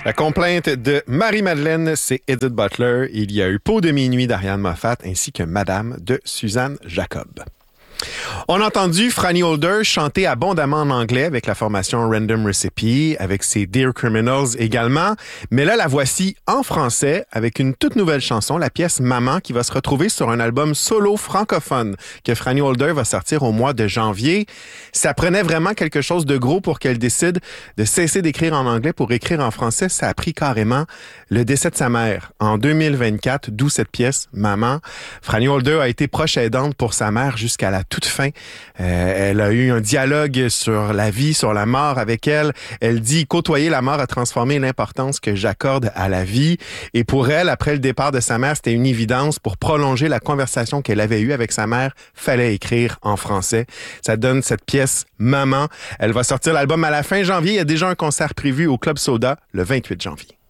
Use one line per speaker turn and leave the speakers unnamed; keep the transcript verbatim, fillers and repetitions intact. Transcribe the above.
La complainte de Marie-Madeleine, c'est Edith Butler. Il y a eu Peau de minuit d'Ariane Moffat ainsi que Madame de Suzanne Jacob. On a entendu Franny Holder chanter abondamment en anglais avec la formation Random Recipe, avec ses Dear Criminals également. Mais là, la voici en français avec une toute nouvelle chanson, la pièce Maman, qui va se retrouver sur un album solo francophone que Franny Holder va sortir au mois de janvier. Ça prenait vraiment quelque chose de gros pour qu'elle décide de cesser d'écrire en anglais pour écrire en français. Ça a pris carrément le décès de sa mère en deux mille vingt-quatre, d'où cette pièce Maman. Franny Holder a été proche aidante pour sa mère jusqu'à la toute fin. Euh, elle a eu un dialogue sur la vie, sur la mort avec elle. Elle dit « Côtoyer la mort a transformé l'importance que j'accorde à la vie. » Et pour elle, après le départ de sa mère, c'était une évidence. Pour prolonger la conversation qu'elle avait eue avec sa mère, fallait écrire en français. Ça donne cette pièce « Maman ». Elle va sortir l'album à la fin janvier. Il y a déjà un concert prévu au Club Soda le vingt-huit janvier.